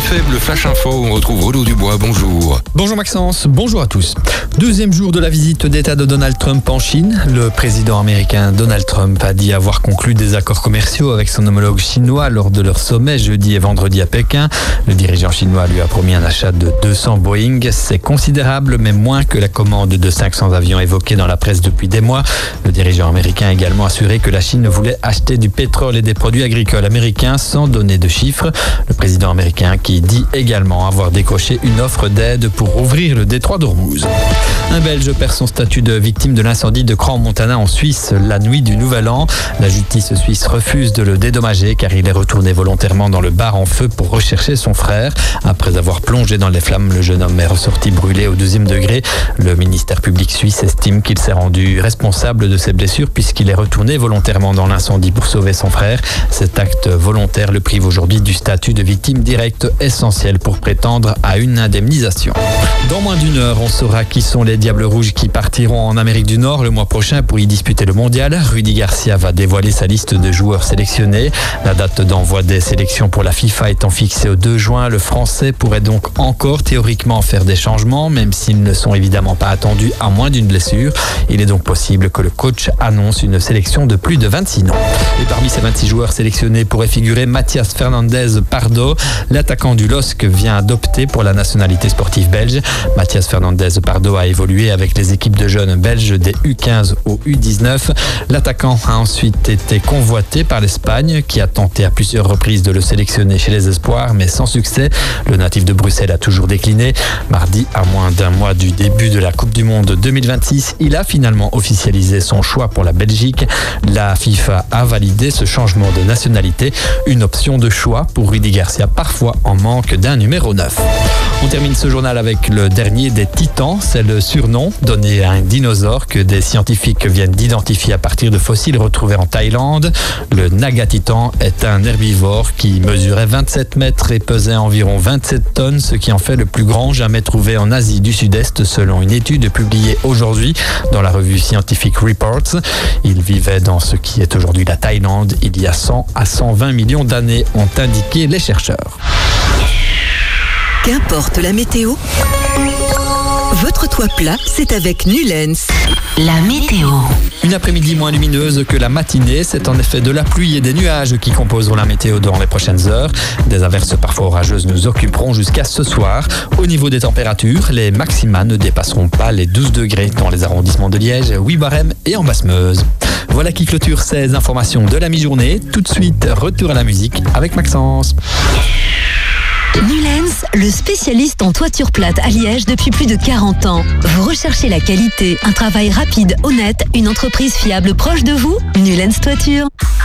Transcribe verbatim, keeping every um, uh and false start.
Faible Flash Info, on retrouve Renaud Dubois, bonjour. Bonjour Maxence, bonjour à tous. Deuxième jour de la visite d'État de Donald Trump en Chine. Le président américain Donald Trump a dit avoir conclu des accords commerciaux avec son homologue chinois lors de leur sommet jeudi et vendredi à Pékin. Le dirigeant chinois lui a promis un achat de deux cents Boeing. C'est considérable, mais moins que la commande de cinq cents avions évoquée dans la presse depuis des mois. Le dirigeant américain a également assuré que la Chine voulait acheter du pétrole et des produits agricoles américains sans donner de chiffres. Le président américain qui dit également avoir décroché une offre d'aide pour ouvrir le détroit d'Ormuz. Un Belge perd son statut de victime de l'incendie de Crans-Montana en Suisse la nuit du Nouvel An. La justice suisse refuse de le dédommager car il est retourné volontairement dans le bar en feu pour rechercher son frère. Après avoir plongé dans les flammes, le jeune homme est ressorti brûlé au deuxième degré. Le ministère public suisse estime qu'il s'est rendu responsable de ses blessures puisqu'il est retourné volontairement dans l'incendie pour sauver son frère. Cet acte volontaire le prive aujourd'hui du statut de victime directe essentiel pour prétendre à une indemnisation. Dans moins d'une heure, on saura qui sont les Diables Rouges qui partiront en Amérique du Nord le mois prochain pour y disputer le mondial. Rudy Garcia va dévoiler sa liste de joueurs sélectionnés. La date d'envoi des sélections pour la FIFA étant fixée au deux juin, le Français pourrait donc encore théoriquement faire des changements, même s'ils ne sont évidemment pas attendus à moins d'une blessure. Il est donc possible que le coach annonce une sélection de plus de vingt-six noms. Et parmi ces vingt-six joueurs sélectionnés pourrait figurer Mathias Fernandez Pardo. L'attaquant du L O S C vient d'opter pour la nationalité sportive belge. Mathias Fernandez Pardo a évolué avec les équipes de jeunes belges des U quinze au U dix-neuf. L'attaquant a ensuite été convoité par l'Espagne qui a tenté à plusieurs reprises de le sélectionner chez les espoirs mais sans succès. Le natif de Bruxelles a toujours décliné. Mardi, à moins d'un mois du début de la Coupe du Monde deux mille vingt-six, il a finalement officialisé son choix pour la Belgique. La FIFA a validé ce changement de nationalité, une option de choix pour Rudy Garcia, parfois en manque d'un numéro neuf. On termine ce journal avec le dernier des titans. C'est le surnom donné à un dinosaure que des scientifiques viennent d'identifier à partir de fossiles retrouvés en Thaïlande. Le Nagatitan est un herbivore qui mesurait vingt-sept mètres et pesait environ vingt-sept tonnes, ce qui en fait le plus grand jamais trouvé en Asie du Sud-Est selon une étude publiée aujourd'hui dans la revue Scientific Reports. Il vivait dans ce qui est aujourd'hui la Thaïlande il y a cent à cent vingt millions d'années, ont indiqué les chercheurs. Qu'importe la météo, votre toit plat, c'est avec Nulens. La météo. Une après-midi moins lumineuse que la matinée, c'est en effet de la pluie et des nuages qui composeront la météo dans les prochaines heures. Des averses parfois orageuses nous occuperont jusqu'à ce soir. Au niveau des températures, les maxima ne dépasseront pas les douze degrés dans les arrondissements de Liège, Huit-Barème et en Basse-Meuse. Voilà qui clôture ces informations de la mi-journée. Tout de suite, retour à la musique avec Maxence. Nulens, le spécialiste en toiture plate à Liège depuis plus de quarante ans. Vous recherchez la qualité, un travail rapide, honnête, une entreprise fiable proche de vous? Nulens Toiture.